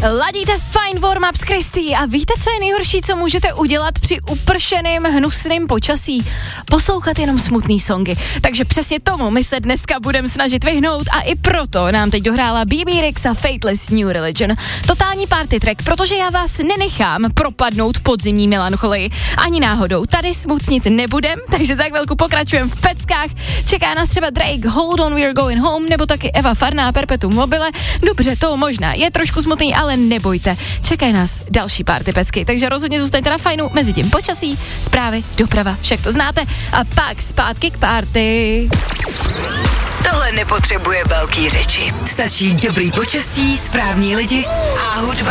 Ladíte Fine Warm-up s Kristý a víte, co je nejhorší, co můžete udělat při upršeným, hnusným počasí? Poslouchat jenom smutný songy. Takže přesně tomu my se dneska budeme snažit vyhnout a i proto nám teď dohrála BB Rexha a Fateless New Religion. Totální party track, protože já vás nenechám propadnout podzimní melancholii. Ani náhodou. Tady smutnit nebudem, takže za chvilku pokračujeme v peckách. Čeká nás třeba Drake, Hold on, we're going home, nebo taky Eva Farná, Perpetuum mobile. Dobře, to možná je trošku smutný, ale nebojte. Čekají nás další party pecky, takže rozhodně zůstaňte na fajnu, mezi tím počasí, zprávy, doprava, však to znáte. A pak zpátky k party. Tohle nepotřebuje velký řeči. Stačí dobrý počasí, správní lidi a hudba.